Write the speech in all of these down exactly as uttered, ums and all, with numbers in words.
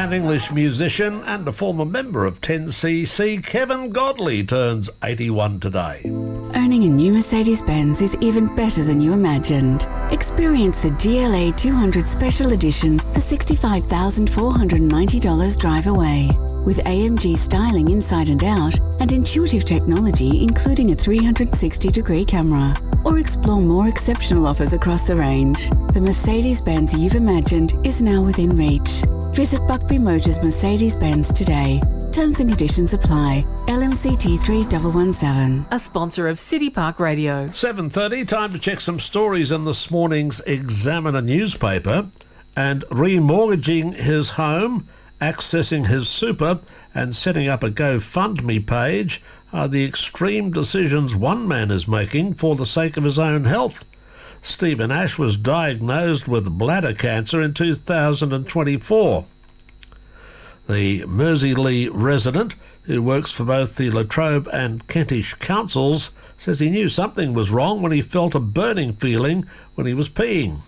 And English musician and a former member of ten C C, Kevin Godley, turns eighty-one today. Owning a new Mercedes-Benz is even better than you imagined. Experience the G L A two hundred Special Edition for sixty-five thousand four hundred ninety dollars drive away. With A M G styling inside and out and intuitive technology including a three hundred sixty degree camera. Or explore more exceptional offers across the range. The Mercedes-Benz you've imagined is now within reach. Visit Buckby Motors Mercedes-Benz today. Terms and conditions apply. L M C T three one one seven. A sponsor of City Park Radio. seven thirty, time to check some stories in this morning's Examiner newspaper. And remortgaging his home, accessing his super and setting up a GoFundMe page are the extreme decisions one man is making for the sake of his own health. Stephen Ash was diagnosed with bladder cancer in two thousand twenty-four. The Merseylee resident, who works for both the Latrobe and Kentish councils, says he knew something was wrong when he felt a burning feeling when he was peeing.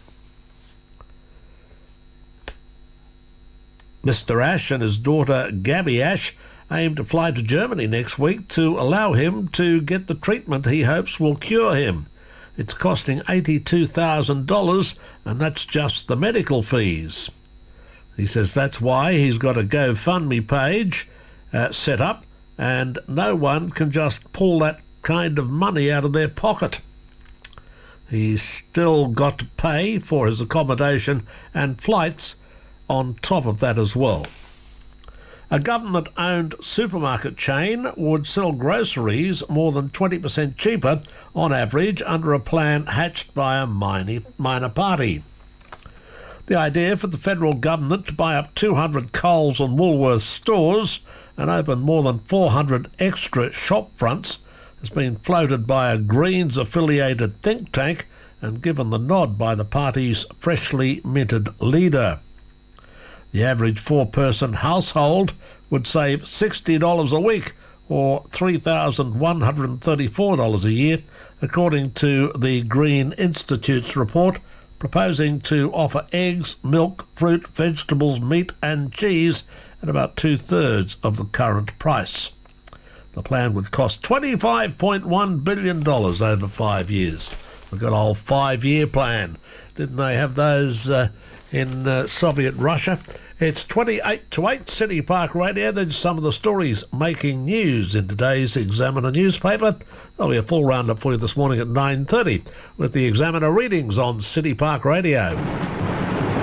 Mister Ash and his daughter Gabby Ash aim to fly to Germany next week to allow him to get the treatment he hopes will cure him. It's costing eighty-two thousand dollars, and that's just the medical fees. He says that's why he's got a GoFundMe page uh, set up, and no one can just pull that kind of money out of their pocket. He's still got to pay for his accommodation and flights on top of that as well. A government-owned supermarket chain would sell groceries more than twenty percent cheaper on average under a plan hatched by a minor, minor party. The idea for the federal government to buy up two hundred Coles and Woolworths stores and open more than four hundred extra shop fronts has been floated by a Greens-affiliated think tank and given the nod by the party's freshly minted leader. The average four-person household would save sixty dollars a week, or three thousand one hundred thirty-four dollars a year, according to the Green Institute's report, proposing to offer eggs, milk, fruit, vegetables, meat and cheese at about two-thirds of the current price. The plan would cost twenty-five point one billion dollars over five years. We've got a whole five-year plan. Didn't they have those uh, in uh, Soviet Russia? It's twenty-eight to eight, City Park Radio. There's some of the stories making news in today's Examiner newspaper. There'll be a full roundup for you this morning at nine thirty with the Examiner readings on City Park Radio.